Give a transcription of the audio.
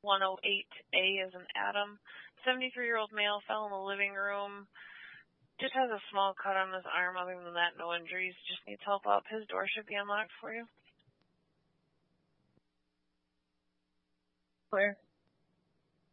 108A is an Adam. 73-year-old male, fell in the living room. Just has a small cut on his arm. Other than that, no injuries. Just needs help up. His door should be unlocked for you. Clear.